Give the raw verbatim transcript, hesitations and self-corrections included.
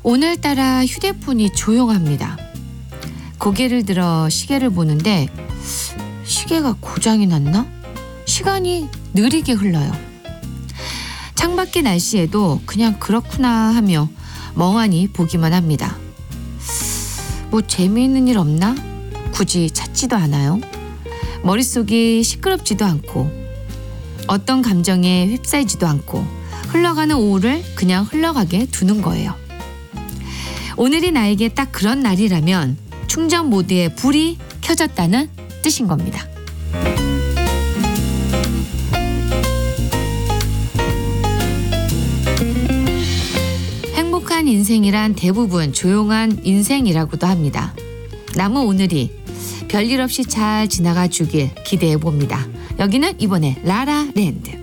오늘따라 휴대폰이 조용합니다. 고개를 들어 시계를 보는데 시계가 고장이 났나? 시간이 느리게 흘러요. 창밖의 날씨에도 그냥 그렇구나 하며 멍하니 보기만 합니다. 뭐 재미있는 일 없나? 굳이 찾지도 않아요. 머릿속이 시끄럽지도 않고 어떤 감정에 휩싸이지도 않고 흘러가는 오후를 그냥 흘러가게 두는 거예요. 오늘이 나에게 딱 그런 날이라면 충전 모드에 불이 켜졌다는 뜻인 겁니다. 행복한 인생이란 대부분 조용한 인생이라고도 합니다. 남은 오늘이 별일 없이 잘 지나가 주길 기대해 봅니다. 여기는 이번에 라라랜드.